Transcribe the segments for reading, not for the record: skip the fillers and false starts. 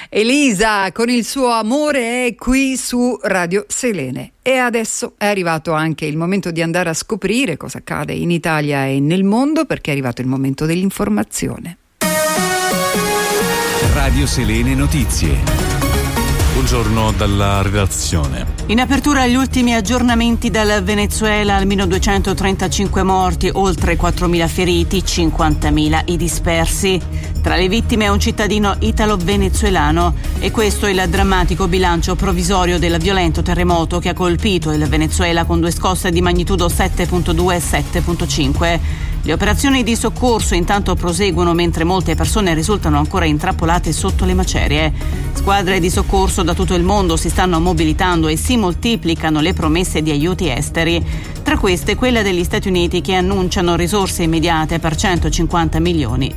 Elisa con il suo amore è qui su Radio Selene. E adesso è arrivato anche il momento di andare a scoprire cosa accade in Italia e nel mondo, perché è arrivato il momento dell'informazione. Radio Selene Notizie. Buongiorno dalla redazione. In apertura gli ultimi aggiornamenti dal Venezuela, almeno 235 morti, oltre 4.000 feriti, 50.000 i dispersi. Tra le vittime un cittadino italo-venezuelano, e questo è il drammatico bilancio provvisorio del violento terremoto che ha colpito il Venezuela con 2 scosse di magnitudo 7.2 e 7.5. Le operazioni di soccorso intanto proseguono mentre molte persone risultano ancora intrappolate sotto le macerie. Squadre di soccorso da tutto il mondo si stanno mobilitando e si moltiplicano le promesse di aiuti esteri. Tra queste quella degli Stati Uniti, che annunciano risorse immediate per $150 milioni.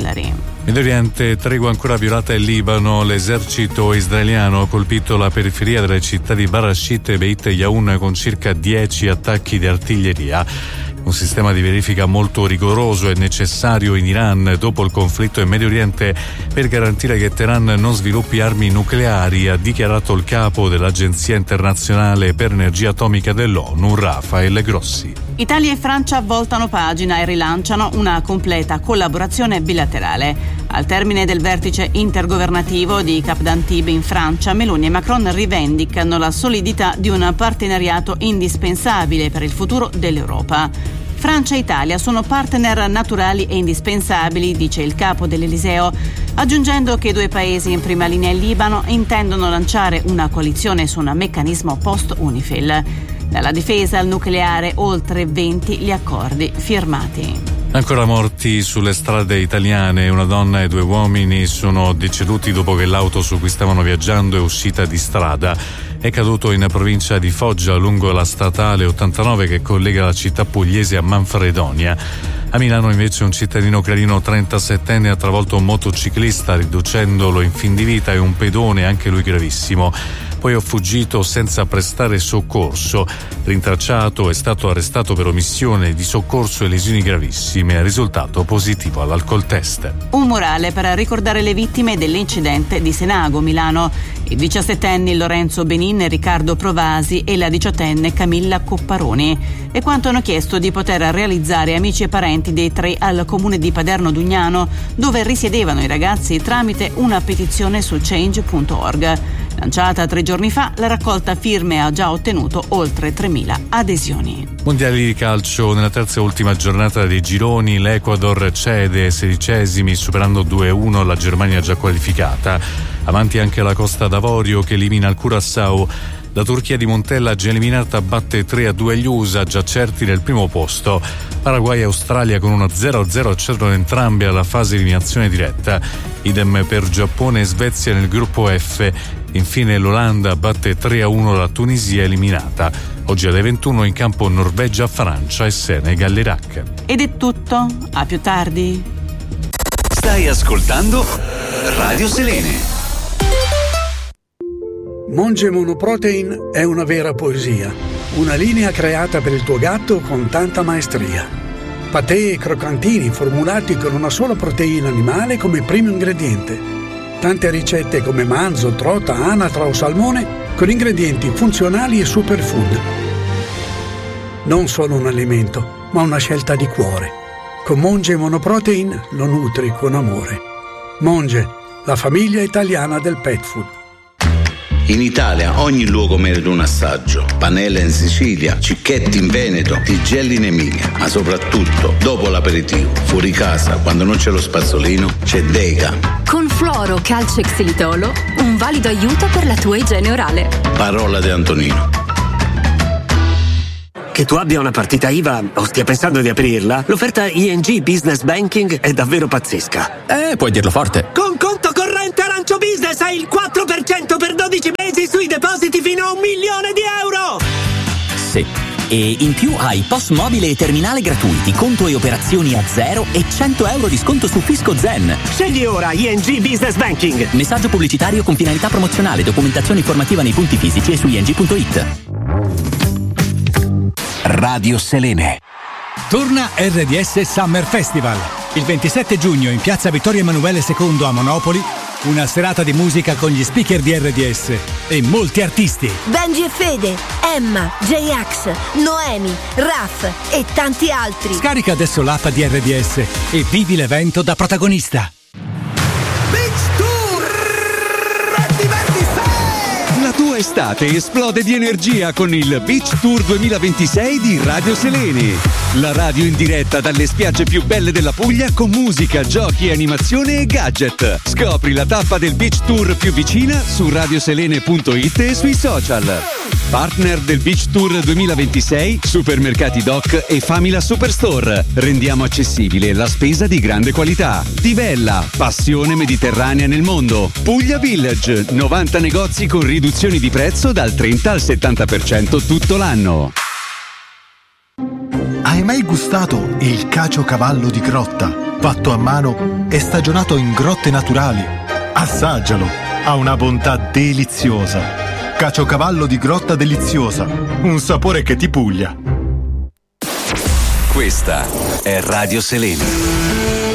Medio Oriente, tregua ancora violata in Libano. L'esercito israeliano ha colpito la periferia delle città di Barashit e Beit Yaun con circa 10 attacchi di artiglieria. Un sistema di verifica molto rigoroso è necessario in Iran dopo il conflitto in Medio Oriente per garantire che Teheran non sviluppi armi nucleari, ha dichiarato il capo dell'Agenzia internazionale per energia atomica dell'ONU, Rafael Grossi. Italia e Francia voltano pagina e rilanciano una completa collaborazione bilaterale. Al termine del vertice intergovernativo di Cap d'Antibes in Francia, Meloni e Macron rivendicano la solidità di un partenariato indispensabile per il futuro dell'Europa. Francia e Italia sono partner naturali e indispensabili, dice il capo dell'Eliseo, aggiungendo che i 2 paesi in prima linea in Libano intendono lanciare una coalizione su un meccanismo post-UNIFIL. Dalla difesa al nucleare, oltre 20 gli accordi firmati. Ancora morti sulle strade italiane. Una donna e 2 uomini sono deceduti dopo che l'auto su cui stavano viaggiando è uscita di strada. È caduto in provincia di Foggia lungo la statale 89 che collega la città pugliese a Manfredonia. A Milano invece un cittadino ucraino 37enne ha travolto un motociclista riducendolo in fin di vita e un pedone, anche lui gravissimo. Poi è fuggito senza prestare soccorso. Rintracciato, è stato arrestato per omissione di soccorso e lesioni gravissime. È risultato positivo all'alcol test. Un murale per ricordare le vittime dell'incidente di Senago, Milano. I 17enni Lorenzo Benin e Riccardo Provasi e la 18enne Camilla Copparoni. E quanto hanno chiesto di poter realizzare amici e parenti dei 3 al comune di Paderno Dugnano, dove risiedevano i ragazzi, tramite una petizione su change.org. Lanciata 3 giorni fa, la raccolta firme ha già ottenuto oltre 3.000 adesioni. Mondiali di calcio, nella terza e ultima giornata dei gironi, l'Ecuador cede ai 16esimi superando 2-1 la Germania già qualificata. Avanti anche la Costa d'Avorio che elimina il Curaçao. La Turchia di Montella, già eliminata, batte 3-2 gli USA, già certi nel primo posto. Paraguay e Australia con uno 0-0 accedono entrambe alla fase di eliminazione diretta. Idem per Giappone e Svezia nel gruppo F. Infine l'Olanda batte 3-1 la Tunisia, eliminata. Oggi alle 21 in campo Norvegia, Francia e Senegal-Iraq. Ed è tutto, a più tardi. Stai ascoltando Radio Selene. Monge Monoprotein è una vera poesia, una linea creata per il tuo gatto con tanta maestria. Patè e croccantini formulati con una sola proteina animale come primo ingrediente. Tante ricette come manzo, trota, anatra o salmone con ingredienti funzionali e superfood. Non solo un alimento, ma una scelta di cuore. Con Monge Monoprotein lo nutri con amore. Monge, la famiglia italiana del pet food. In Italia ogni luogo merita un assaggio. Panella in Sicilia, Cicchetti in Veneto, Tigelli in Emilia, ma soprattutto dopo l'aperitivo, fuori casa, quando non c'è lo spazzolino, c'è Dega. Con Fluoro Calcio Xilitolo, un valido aiuto per la tua igiene orale. Parola di Antonino. Che tu abbia una partita IVA o stia pensando di aprirla, l'offerta ING Business Banking è davvero pazzesca. Puoi dirlo forte. Con conto corrente Arancio Business hai il 4% per 12 mesi sui depositi fino a €1 milione. Sì. E in più hai POS mobile e terminale gratuiti, conto e operazioni a zero e €100 di sconto su Fisco Zen. Scegli ora ING Business Banking. Messaggio pubblicitario con finalità promozionale, documentazione informativa nei punti fisici e su ing.it. Radio Selene. Torna RDS Summer Festival. Il 27 giugno in piazza Vittorio Emanuele II a Monopoli Una serata di musica con gli speaker di RDS e molti artisti. Benji e Fede, Emma, J-Ax, Noemi, Raf e tanti altri. Scarica adesso l'app di RDS e vivi l'evento da protagonista. Beach Tour 2026! La tua estate esplode di energia con il Beach Tour 2026 di Radio Selene. La radio in diretta dalle spiagge più belle della Puglia con musica, giochi, animazione e gadget. Scopri la tappa del Beach Tour più vicina su radioselene.it e sui social. Partner del Beach Tour 2026, Supermercati Doc e Famila Superstore. Rendiamo accessibile la spesa di grande qualità. Tivella, passione mediterranea nel mondo. Puglia Village, 90 negozi con riduzioni di prezzo dal 30 al 70% tutto l'anno. Hai mai gustato il caciocavallo di grotta, fatto a mano e stagionato in grotte naturali? Assaggialo, ha una bontà deliziosa. Caciocavallo di grotta deliziosa, un sapore che ti puglia. Questa è Radio Selene.